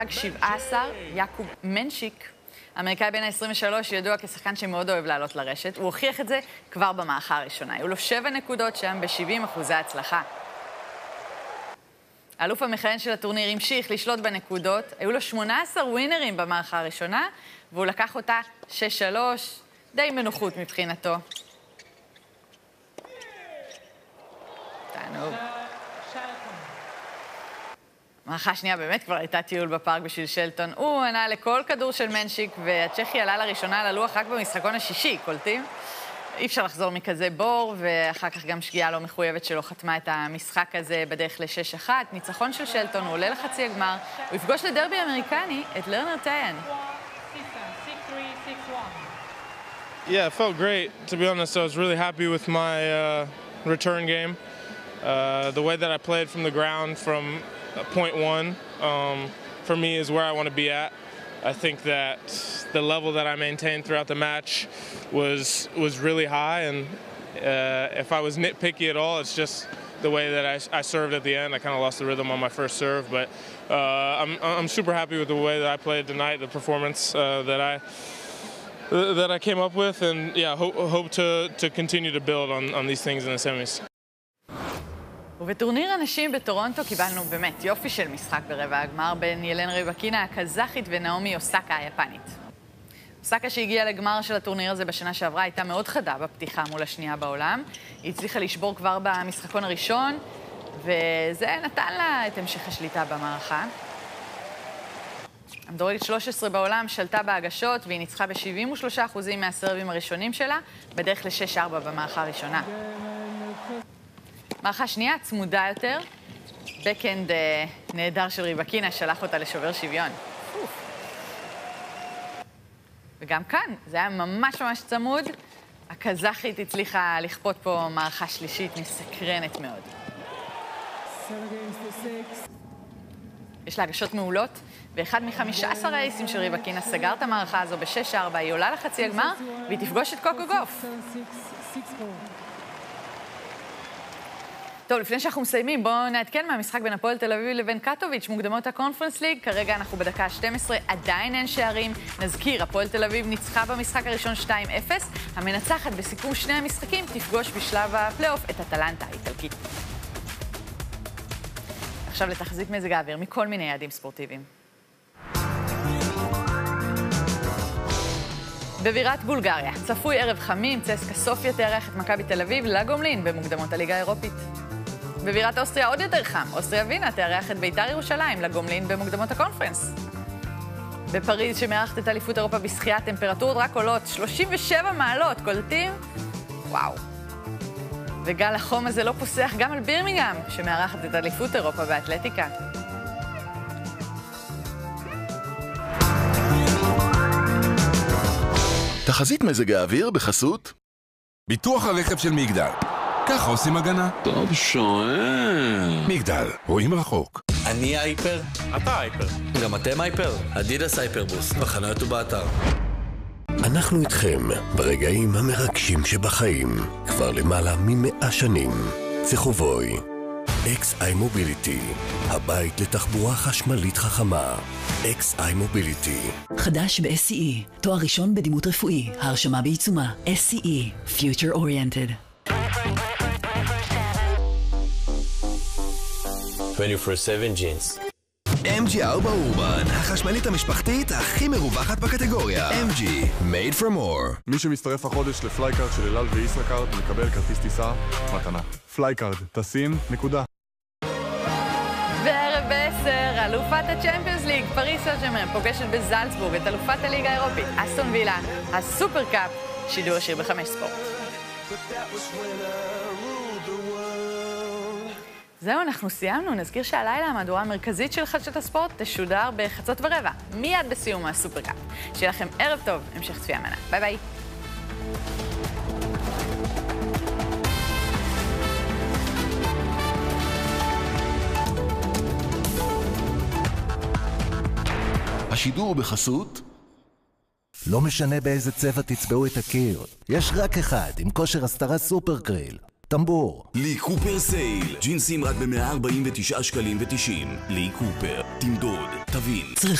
17, יעקוב מנשיק. האמריקאי בן ה-23 ידוע כשחקן שמאוד אוהב לעלות לרשת. הוא הוכיח את זה כבר במערכה הראשונה. היו לו 7 נקודות שם ב-70% הצלחה. האלוף המכהן של הטורניר המשיך לשלוט בנקודות. היו לו 18 ווינרים במערכה הראשונה, והוא לקח אותה 6-3, די מנוחות מבחינתו. תענוג. המערכה השנייה באמת כבר הייתה טיול בפארק בשביל שלטון. הוא ענה לכל כדור של מנשיק, והצ'כי עלה לראשונה ללוח רק במשחקון השישי, קולטים? אי אפשר לחזור מכזה בור, ואחר כך גם שגיאה לא מחויבת שלו חתמה את המשחק הזה בדרך ל-6-1. ניצחון של שלטון, הוא עולה לחצי הגמר, הוא יפגוש לדרבי אמריקני את לרנר טיין. Yeah, it felt great. To be honest, I was really happy with my return game. The way that I played from the ground from point one, for me, is where I want to be at. I think that the level that I maintained throughout the match was really high, and if I was nitpicky at all, it's just the way that I served at the end. I kind of lost the rhythm on my first serve, but I'm super happy with the way that I played tonight, the performance that I came up with, and yeah, hope to continue to build on these things in the semis. ובטורניר הנשים בטורונטו קיבלנו באמת יופי של משחק ברבע הגמר בין ילנה ריבקינה הקזחית ונעמי אוסקה היפנית. אוסקה שהגיעה לגמר של הטורניר הזה בשנה שעברה הייתה מאוד חדה בפתיחה מול השנייה בעולם. היא הצליחה לשבור כבר במשחקון הראשון, וזה נתן לה את המשך השליטה במערכה. המדורגת 13 בעולם שלטה בהגשות, והיא ניצחה ב-73% מהסרבים הראשונים שלה, בדרך ל-6-4 במערכה הראשונה. מערכה שנייה צמודה יותר, בקאנד נהדר של ריבקינה שלח אותה לשובר שוויון. וגם כאן, זה היה ממש ממש צמוד. הקזחית הצליחה לכפות פה מערכה שלישית מסקרנת מאוד. יש לה הגשות מעולות, ואחד מ-15 האיסים של ריבקינה סגר את המערכה הזו ב-6-4, היא עולה לחצי הגמר, והיא תפגוש את קוקו גוף. טוב, לפני שאנחנו מסיימים, בואו נעדכן מהמשחק בין הפועל תל אביב לבין קטוביץ' מוקדמות הקונפרנס ליג. כרגע אנחנו בדקה 12, עדיין אין שערים. נזכיר, הפועל תל אביב ניצחה במשחק הראשון 2-0. המנצחת בסיכום שני המשחקים תפגוש בשלב הפלייאוף את אטלנטה האיטלקית. עכשיו לתחזית מזג האוויר מכל מיני יעדים ספורטיביים. בבירת בולגריה, צפוי ערב חמים, צסקה סופיה תארח את מכבי תל אביב לגומלין במוקדמות הליגה האירופית. בבירת אוסטריה עוד יותר חם, אוסטריה וינה תארח את בית"ר ירושלים לגומלין במוקדמות הקונפרנס. בפריז שמארחת את אליפות אירופה בשחייה, טמפרטורות רק עולות 37 מעלות, קולטים? וואו. וגל החום הזה לא פוסח גם על בירמינגהאם, שמארחת את אליפות אירופה באתלטיקה. תחזית מזג האוויר בחסות ביטוח הרכב של מגדל. ככה עושים הגנה. טוב שואל. מגדל, רואים רחוק. אני הייפר. אתה הייפר. גם אתם הייפר. אדידס הייפרבוס. בחנויות ובאתר. אנחנו איתכם ברגעים המרגשים שבחיים כבר למעלה מ100 שנים. צחובוי XI Mobility, הבית לתחבורה חשמלית חכמה. XI Mobility. חדש ב-SCE, תואר ראשון בדימות רפואי, ההרשמה בעיצומה. SCE, Future Oriented. 24/7 ג'ינס. MG4 אורבן, החשמלית המשפחתית הכי מרווחת בקטגוריה. MG, made from more. מי שמצטרף החודש לפלייקארד של אלעל וישראכרד מקבל כרטיס טיסה מתנה. פלייקארד, טסים, נקודה. וערב ב-10, אלופת הצ'מפיונס ליג, פריס סן ז'רמן פוגשת בזלצבורג את אלופת הליגה האירופית, אסטון וילה, הסופר קאפ, שידור ישיר ב5 ספורט. זהו, אנחנו סיימנו. נזכיר שהלילה המהדורה המרכזית של חדשות הספורט תשודר ב13:15, מיד בסיום הסופר קאפ. שיהיה לכם ערב טוב, המשך צפייה מנה. ביי ביי. השידור בחסות לא משנה באיזה צבע תצבעו את הקיר, יש רק אחד עם כושר הסתרה סופר קריל. טמבור. לי קופר סייל. ג'ינסים רק ב-149 שקלים ו-90. לי קופר. תמדוד, תבין.